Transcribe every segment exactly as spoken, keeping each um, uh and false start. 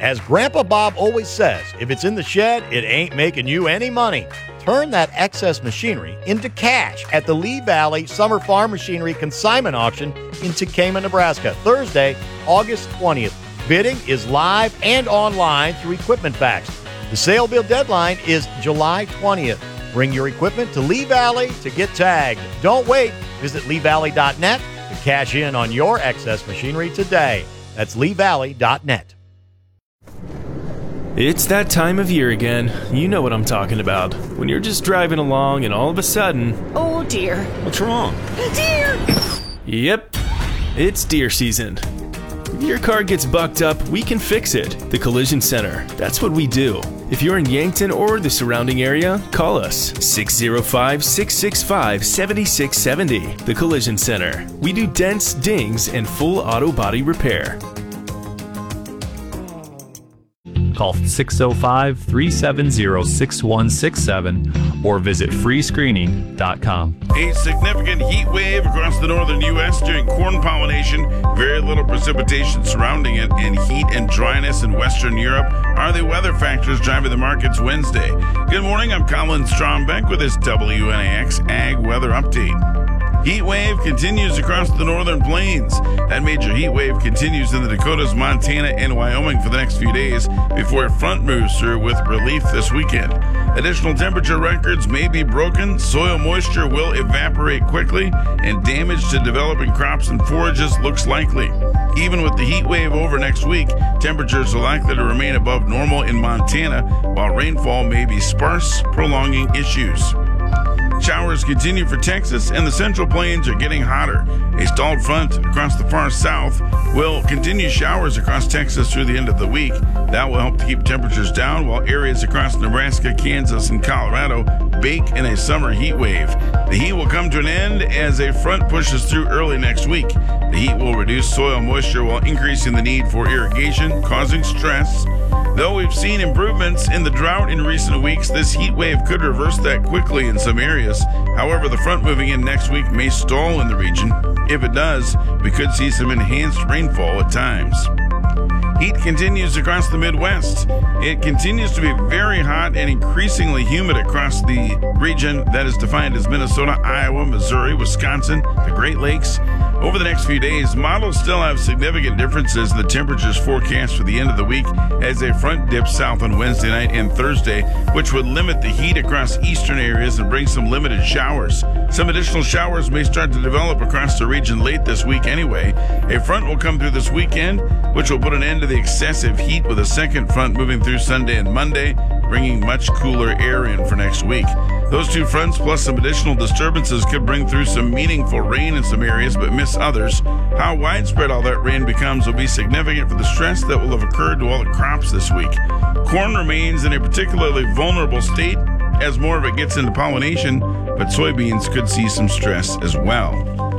As Grandpa Bob always says, if it's in the shed, it ain't making you any money. Turn that excess machinery into cash at the Lee Valley Summer Farm Machinery Consignment Auction in Tekamah, Nebraska, Thursday, August twentieth. Bidding is live and online through Equipment Facts. The sale bid deadline is July twentieth. Bring your equipment to Lee Valley to get tagged. Don't wait. Visit lee valley dot net to cash in on your excess machinery today. That's lee valley dot net. It's that time of year again. You know what I'm talking about. When you're just driving along and all of a sudden... Oh, dear. What's wrong? Deer! Yep, it's deer season. If your car gets bucked up, we can fix it. The Collision Center. That's what we do. If you're in Yankton or the surrounding area, call us six oh five, six six five, seven six seven oh. The Collision Center. We do dents, dings, and full auto body repair. Call six oh five, three seven oh, six one six seven or visit free screening dot com. A significant heat wave across the northern U S during corn pollination. Very little precipitation surrounding it, and heat and dryness in Western Europe are the weather factors driving the markets Wednesday. Good morning, I'm Colin Strombeck with this W N A X Ag Weather Update. Heat wave continues across the northern plains. That major heat wave continues in the Dakotas, Montana, and Wyoming for the next few days before a front moves through with relief this weekend. Additional temperature records may be broken, soil moisture will evaporate quickly, and damage to developing crops and forages looks likely. Even with the heat wave over next week, temperatures are likely to remain above normal in Montana, while rainfall may be sparse, prolonging issues. Showers continue for Texas, and the Central Plains are getting hotter. A stalled front across the far south will continue showers across Texas through the end of the week. That will help to keep temperatures down, while areas across Nebraska, Kansas, and Colorado bake in a summer heat wave. The heat will come to an end as a front pushes through early next week. The heat will reduce soil moisture while increasing the need for irrigation, causing stress. Though we've seen improvements in the drought in recent weeks, this heat wave could reverse that quickly in some areas. However, the front moving in next week may stall in the region. If it does, we could see some enhanced rainfall at times. Heat continues across the Midwest. It continues to be very hot and increasingly humid across the region that is defined as Minnesota, Iowa, Missouri, Wisconsin, the Great Lakes. Over the next few days, models still have significant differences in the temperatures forecast for the end of the week as a front dips south on Wednesday night and Thursday, which would limit the heat across eastern areas and bring some limited showers. Some additional showers may start to develop across the region late this week anyway. A front will come through this weekend, which will put an end to the excessive heat, with a second front moving through Sunday and Monday, bringing much cooler air in for next week. Those two fronts plus some additional disturbances could bring through some meaningful rain in some areas but miss others. How widespread all that rain becomes will be significant for the stress that will have occurred to all the crops this week. Corn remains in a particularly vulnerable state as more of it gets into pollination, but soybeans could see some stress as well.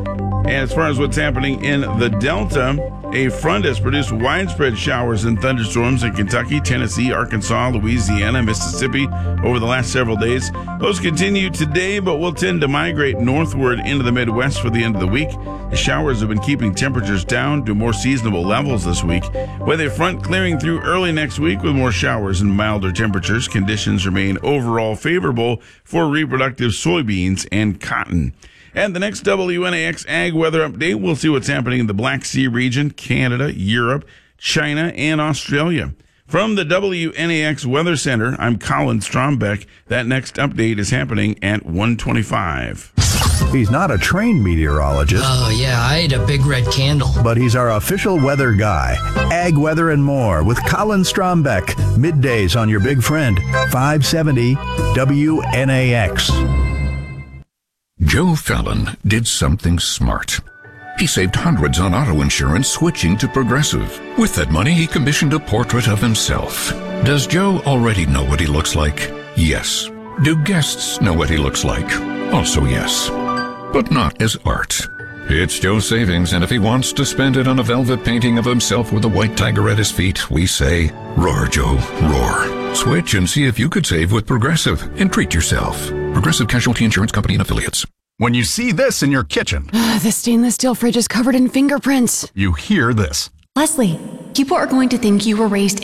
As far as what's happening in the Delta, a front has produced widespread showers and thunderstorms in Kentucky, Tennessee, Arkansas, Louisiana, Mississippi over the last several days. Those continue today, but will tend to migrate northward into the Midwest for the end of the week. The showers have been keeping temperatures down to more seasonable levels this week. With a front clearing through early next week with more showers and milder temperatures, conditions remain overall favorable for reproductive soybeans and cotton. And the next W N A X Ag Weather Update, we'll see what's happening in the Black Sea region, Canada, Europe, China, and Australia. From the W N A X Weather Center, I'm Colin Strombeck. That next update is happening at one twenty-five. He's not a trained meteorologist. Oh, yeah, I ate a big red candle. But he's our official weather guy. Ag Weather and More with Colin Strombeck. Middays on your big friend, five seventy W N A X. Joe Fallon did something smart. He saved hundreds on auto insurance switching to Progressive. With that money, he commissioned a portrait of himself. Does Joe already know what he looks like? Yes. Do guests know what he looks like? Also yes. But not as art. It's Joe's savings, and if he wants to spend it on a velvet painting of himself with a white tiger at his feet, we say, roar, Joe, roar. Switch and see if you could save with Progressive and treat yourself. Progressive Casualty Insurance Company and Affiliates. When you see this in your kitchen, The stainless steel fridge is covered in fingerprints. you hear this. Leslie, people are going to think you were raised